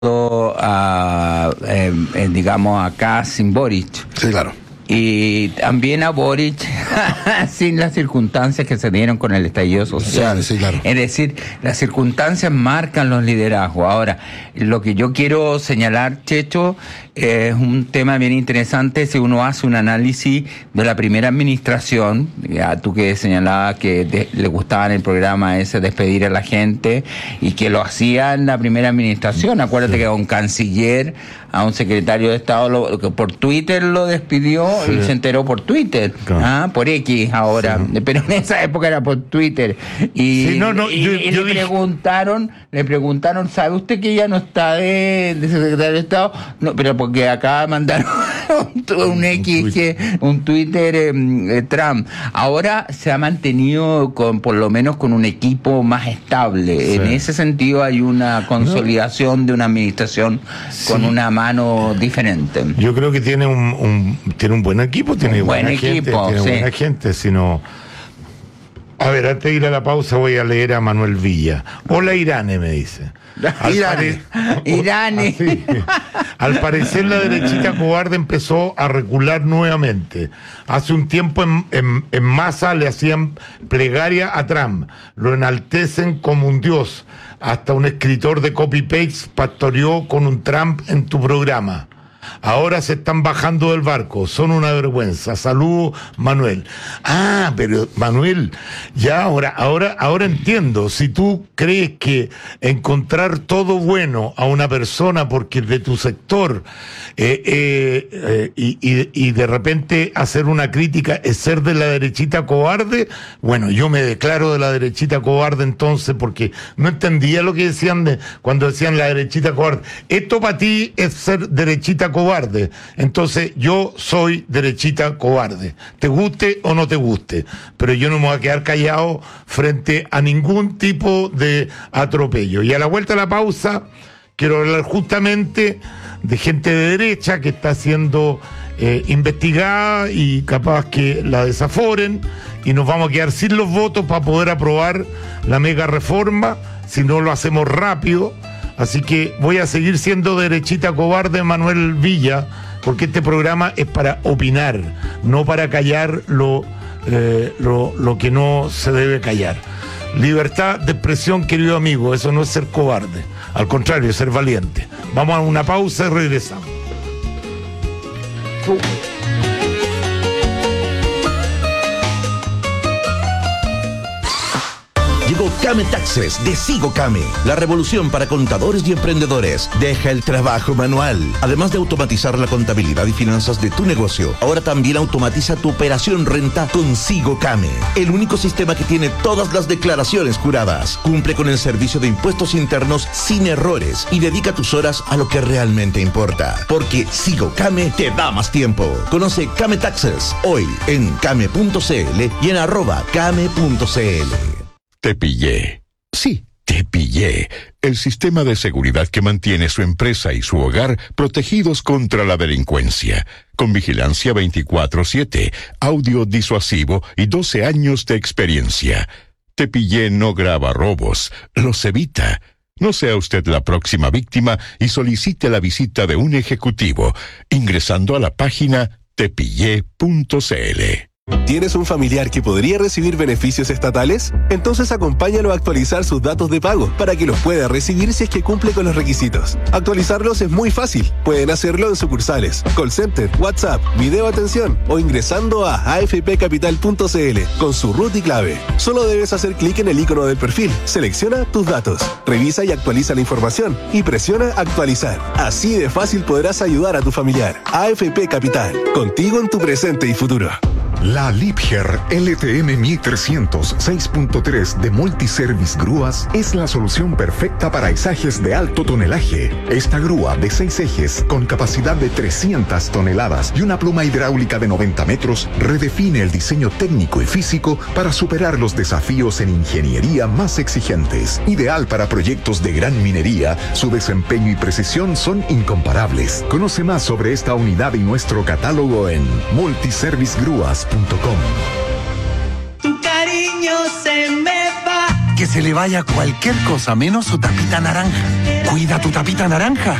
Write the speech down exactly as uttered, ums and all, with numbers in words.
a, eh, eh, digamos, acá sin Boric. Sí, claro. Y también a Boric sin las circunstancias que se dieron con el estallido social. Sí, sí, claro. Es decir, las circunstancias marcan los liderazgos. Ahora, lo que yo quiero señalar, Checho, eh, es un tema bien interesante. Si uno hace un análisis de la primera administración, ya tú que señalabas que de, le gustaba en el programa ese despedir a la gente y que lo hacía en la primera administración. Acuérdate sí. que a un canciller, a un secretario de Estado, lo, que por Twitter lo despidió. Sí. Y se enteró por Twitter, claro. ¿ah? Por X ahora, sí. Pero en esa época era por Twitter. Y, sí, no, no, y, yo, y yo le dije... preguntaron, le preguntaron, ¿sabe usted que ya no está de, de secretario de Estado? No, pero porque acá mandaron un, un X, que, un Twitter eh, Trump. Ahora se ha mantenido con, por lo menos con un equipo más estable. Sí. En ese sentido hay una consolidación no. de una administración sí. con una mano diferente. Yo creo que tiene un, un tiene un buen equipo, tiene un buena buen gente, equipo, tiene sí. buena gente, sino... A ver, antes de ir a la pausa voy a leer a Manuel Villa. Hola Irane, me dice. Al Irane. Pare... Irane. Así, al parecer la derechita cobarde empezó a recular nuevamente. Hace un tiempo en, en, en masa le hacían plegaria a Trump. Lo enaltecen como un dios. Hasta un escritor de copy-paste pastoreó con un Trump en tu programa. Ahora se están bajando del barco, son una vergüenza. Saludos, Manuel. Ah, pero Manuel, ya ahora, ahora, ahora entiendo. Si tú crees que encontrar todo bueno a una persona porque es de tu sector eh, eh, eh, y, y, y de repente hacer una crítica es ser de la derechita cobarde, bueno, yo me declaro de la derechita cobarde entonces porque no entendía lo que decían de, cuando decían la derechita cobarde. Esto para ti es ser derechita cobarde. Entonces yo soy derechita cobarde, te guste o no te guste, pero yo no me voy a quedar callado frente a ningún tipo de atropello. Y a la vuelta de la pausa quiero hablar justamente de gente de derecha que está siendo eh, investigada y capaz que la desaforen y nos vamos a quedar sin los votos para poder aprobar la mega reforma si no lo hacemos rápido. Así que voy a seguir siendo derechita cobarde, Manuel Villa, porque este programa es para opinar, no para callar lo, eh, lo, lo que no se debe callar. Libertad de expresión, querido amigo, eso no es ser cobarde, al contrario, es ser valiente. Vamos a una pausa y regresamos. Uh. Llegó Came Taxes de Sigo Came, la revolución para contadores y emprendedores. Deja el trabajo manual. Además de automatizar la contabilidad y finanzas de tu negocio, ahora también automatiza tu operación renta con Sigo Came, el único sistema que tiene todas las declaraciones juradas. Cumple con el servicio de impuestos internos sin errores y dedica tus horas a lo que realmente importa. Porque Sigo Came te da más tiempo. Conoce Came Taxes hoy en came punto cl y en arroba came punto cl. Te pillé. Sí, te pillé. El sistema de seguridad que mantiene su empresa y su hogar protegidos contra la delincuencia. Con vigilancia veinticuatro siete, audio disuasivo y doce años de experiencia. Te pillé no graba robos, los evita. No sea usted la próxima víctima y solicite la visita de un ejecutivo ingresando a la página te pillé punto cl. ¿Tienes un familiar que podría recibir beneficios estatales? Entonces acompáñalo a actualizar sus datos de pago para que los pueda recibir si es que cumple con los requisitos. Actualizarlos es muy fácil. Pueden hacerlo en sucursales, call center, WhatsApp, video atención o ingresando a a f p capital punto cl con su root y clave. Solo debes hacer clic en el icono del perfil, selecciona tus datos, revisa y actualiza la información y presiona actualizar. Así de fácil podrás ayudar a tu familiar. A F P Capital, contigo en tu presente y futuro. La Liebherr L T M mil trescientos seis punto tres de Multiservice Grúas es la solución perfecta para izajes de alto tonelaje. Esta grúa de seis ejes con capacidad de trescientas toneladas y una pluma hidráulica de noventa metros redefine el diseño técnico y físico para superar los desafíos en ingeniería más exigentes. Ideal para proyectos de gran minería, su desempeño y precisión son incomparables. Conoce más sobre esta unidad y nuestro catálogo en multiservicegrúas punto com. Tu cariño se me va. que se le vaya cualquier cosa menos su tapita naranja. Cuida tu tapita naranja.